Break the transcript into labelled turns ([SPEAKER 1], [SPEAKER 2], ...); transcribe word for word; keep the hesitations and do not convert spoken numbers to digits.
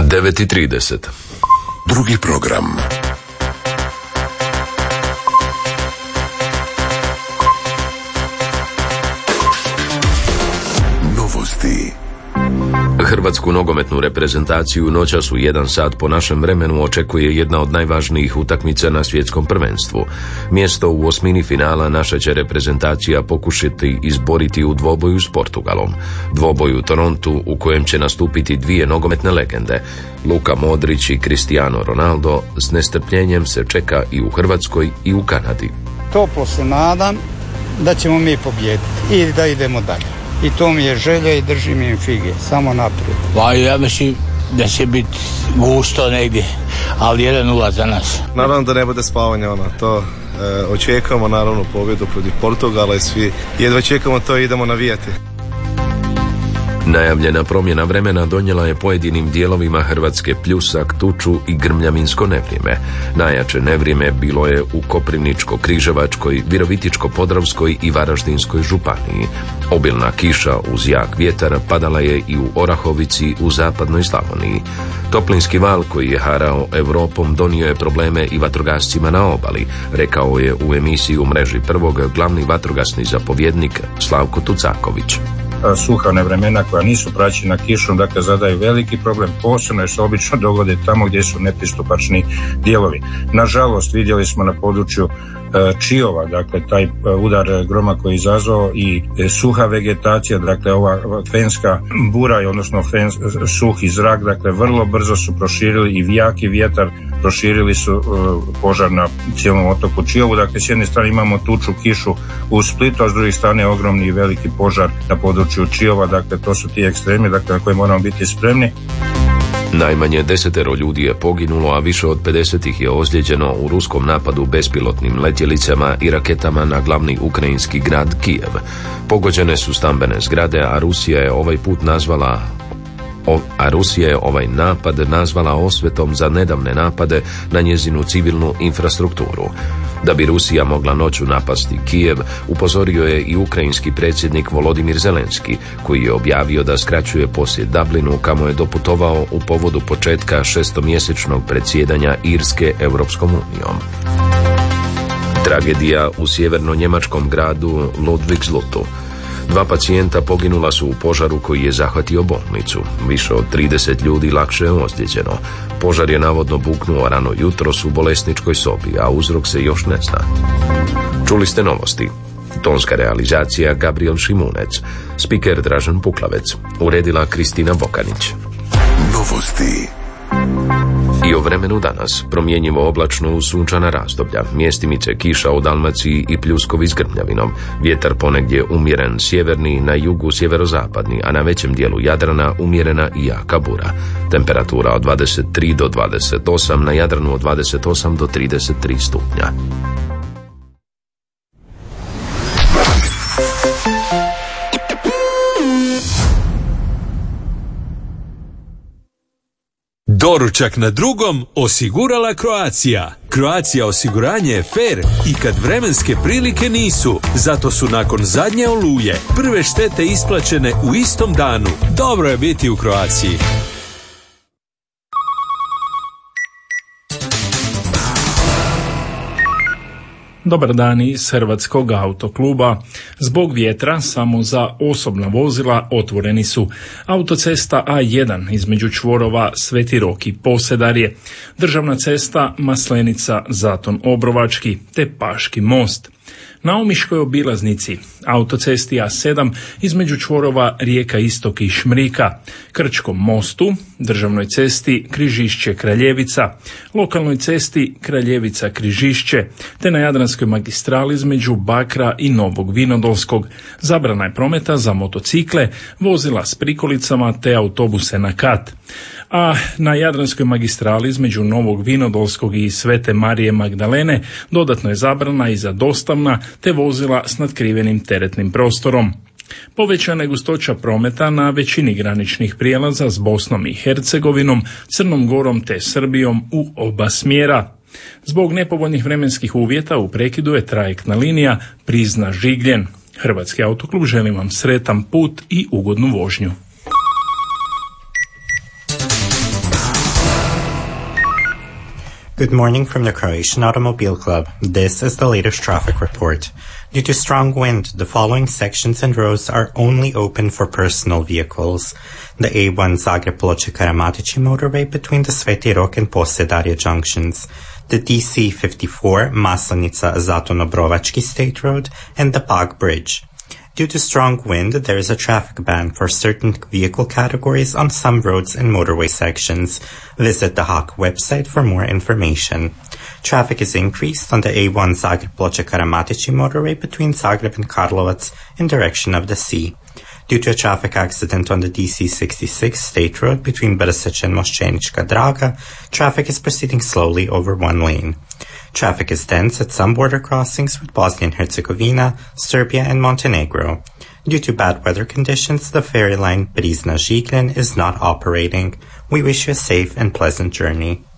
[SPEAKER 1] devet i trideset.
[SPEAKER 2] Drugi program. Novosti.
[SPEAKER 1] Hrvatsku nogometnu reprezentaciju noćas u jedan sat po našem vremenu očekuje jedna od najvažnijih utakmica na svjetskom prvenstvu. Mjesto u osmini finala naša će reprezentacija pokušati izboriti u dvoboju s Portugalom. Dvoboju u Torontu u kojem će nastupiti dvije nogometne legende. Luka Modrić i Cristiano Ronaldo s nestrpljenjem se čeka i u Hrvatskoj i u Kanadi.
[SPEAKER 3] Toplo se nadam da ćemo mi pobijediti i da idemo dalje. I to mi je želja i držim im fige, samo naprijed.
[SPEAKER 4] Pa ja mislim da će biti gusto negdje, ali jedan nula za nas.
[SPEAKER 5] Naravno da ne bude spavanja, ono, to e, očekujemo naravno pobjedu protiv Portugala i svi jedva čekamo to i idemo navijati.
[SPEAKER 1] Najavljena promjena vremena donijela je pojedinim dijelovima Hrvatske pljusak, tuču i grmljavinsko nevrijeme. Najjače nevrijeme bilo je u Koprivničko-križevačkoj, Virovitičko-podravskoj i Varaždinskoj županiji. Obilna kiša uz jak vjetar padala je i u Orahovici u zapadnoj Slavoniji. Toplinski val koji je harao Europom donio je probleme i vatrogascima na obali, rekao je u emisiji u mreži prvog glavni vatrogasni zapovjednik Slavko Tucaković.
[SPEAKER 6] Suha vremena koja nisu praćena kišom, dakle zadaju veliki problem, posebno jer se obično dogode tamo gdje su nepristupačni dijelovi. Nažalost, vidjeli smo na području Čiova, dakle taj udar groma koji je izazvao i suha vegetacija, dakle ova fenska bura, odnosno fen, suhi zrak, dakle vrlo brzo su proširili i vijaki vjetar, proširili su uh, požar na cijelom otoku Čiovu. Dakle, s jedne strane imamo tuču, kišu u Splitu, a s druge strane ogromni i veliki požar na području Čiova. Dakle, to su ti ekstremi, dakle, na koje moramo biti spremni.
[SPEAKER 1] Najmanje desetero ljudi je poginulo, a više od pedeset ih je ozlijeđeno u ruskom napadu bespilotnim letjelicama i raketama na glavni ukrajinski grad Kijev. Pogođene su stambene zgrade, a Rusija je ovaj put nazvala O, a Rusija je ovaj napad nazvala osvetom za nedavne napade na njezinu civilnu infrastrukturu. Da bi Rusija mogla noću napasti Kijev, upozorio je i ukrajinski predsjednik Volodimir Zelenski, koji je objavio da skraćuje posjet Dublinu kamo je doputovao u povodu početka šestomjesečnog predsjedanja Irske Europskom unijom. Tragedija u sjeverno-njemačkom gradu Ludwigslutu. Dva pacijenta poginula su u požaru koji je zahvatio bolnicu. Više od trideset ljudi lakše je ozlijeđeno. Požar je navodno buknuo rano jutros u bolesničkoj sobi, a uzrok se još ne zna. Čuli ste novosti. Tonska realizacija Gabriel Šimunec. Spiker Dražen Puklavec. Uredila Kristina Bokanić.
[SPEAKER 2] Novosti.
[SPEAKER 1] I o vremenu danas. Promjenjivo oblačno uz sunčana razdoblja. Mjestimice kiša u Dalmaciji i pljuskovi s grmljavinom. Vjetar ponegdje umjeren sjeverni, na jugu sjeverozapadni, a na većem dijelu Jadrana umjerena i jaka bura. Temperatura od dvadeset tri do dvadeset osam, na Jadranu od dvadeset osam do trideset tri stupnja.
[SPEAKER 7] Doručak na drugom osigurala Croatia. Croatia osiguranje je fair i kad vremenske prilike nisu. Zato su nakon zadnje oluje prve štete isplaćene u istom danu. Dobro je biti u Croaciji.
[SPEAKER 8] Dobar dan iz Hrvatskog autokluba. Zbog vjetra samo za osobna vozila otvoreni su autocesta A jedan između čvorova Sveti Rok i Posedarje, državna cesta Maslenica Zaton Obrovački te Paški most. Na Omiškoj obilaznici autocesti A sedam između čvorova Rijeka Istok i Šmrika, Krčkom mostu, državnoj cesti Križišće Kraljevica, lokalnoj cesti Kraljevica Križišće, te na Jadranskoj magistrali između Bakra i Novog Vinodolskog. Zabrana je prometa za motocikle, vozila s prikolicama te autobuse na kat. A na Jadranskoj magistrali između Novog Vinodolskog i Svete Marije Magdalene dodatno je zabrana i za dostavna te vozila s natkrivenim teretnim prostorom. Povećana je gustoća prometa na većini graničnih prijelaza s Bosnom i Hercegovinom, Crnom Gorom te Srbijom u oba smjera. Zbog nepovoljnih vremenskih uvjeta u prekidu je trajektna linija Prizna-Žigljen. Hrvatski autoklub želi vam sretan put i ugodnu vožnju.
[SPEAKER 9] Good morning from the Croatian Automobile Club. This is the latest traffic report. Due to strong wind, the following sections and roads are only open for personal vehicles. The A one Zagreb-Ploče-Karamatići motorway between the Sveti Rok and Posedarje junctions, the D C fifty-four Maslenica-Zaton-Obrovački State Road, and the Pag Bridge. Due to strong wind, there is a traffic ban for certain vehicle categories on some roads and motorway sections. Visit the H A C website for more information. Traffic is increased on the A one Zagreb-Ploče-Karamatići motorway between Zagreb and Karlovac in direction of the sea. Due to a traffic accident on the D C sixty-six State Road between Brseć and Mošćenička Draga, traffic is proceeding slowly over one lane. Traffic is dense at some border crossings with Bosnia and Herzegovina, Serbia, and Montenegro. Due to bad weather conditions, the ferry line Prizna-Žigljen is not operating. We wish you a safe and pleasant journey.